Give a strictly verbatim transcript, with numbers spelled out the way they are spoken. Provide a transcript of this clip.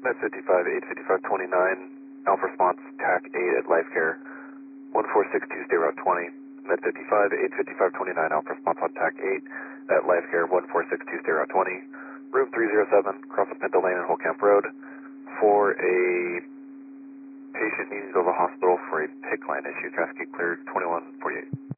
Med fifty-five, eight fifty-five twenty-nine, Alpha Response, T A C eight at Life Care, one four six two, stay route twenty. Med fifty-five, eight fifty-five twenty-nine, Alpha Response on T A C eight at Life Care, one four six two, stay route twenty. Room three oh seven, cross of Pinto Lane and Holcamp Road, for a patient needing to go to the hospital for a PICC line issue. Traffic cleared twenty-one forty-eight.